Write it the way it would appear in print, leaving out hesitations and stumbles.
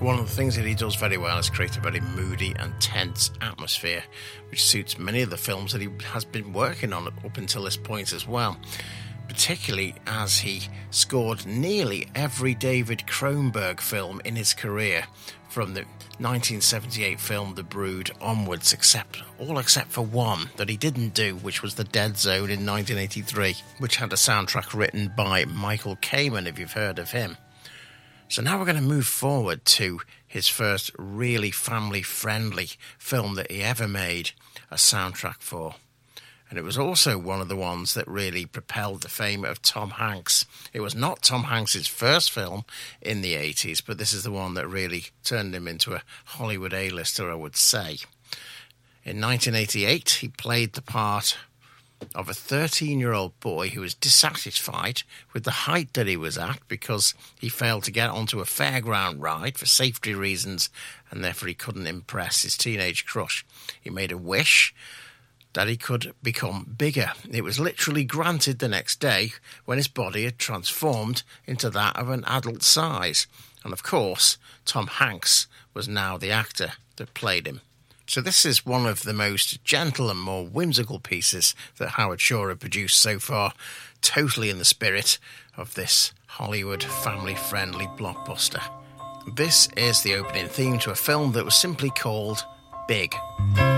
One of the things that he does very well is create a very moody and tense atmosphere, which suits many of the films that he has been working on up until this point as well, particularly as he scored nearly every David Cronenberg film in his career, from the 1978 film The Brood onwards, except for one that he didn't do, which was The Dead Zone in 1983, which had a soundtrack written by Michael Kamen, if you've heard of him. So now we're going to move forward to his first really family-friendly film that he ever made a soundtrack for. And it was also one of the ones that really propelled the fame of Tom Hanks. It was not Tom Hanks' first film in the 80s, but this is the one that really turned him into a Hollywood A-lister, I would say. In 1988, he played the part of a 13-year-old boy who was dissatisfied with the height that he was at because he failed to get onto a fairground ride for safety reasons, and therefore he couldn't impress his teenage crush. He made a wish that he could become bigger. It was literally granted the next day when his body had transformed into that of an adult size. And of course, Tom Hanks was now the actor that played him. So this is one of the most gentle and more whimsical pieces that Howard Shore had produced so far, totally in the spirit of this Hollywood family-friendly blockbuster. This is the opening theme to a film that was simply called Big.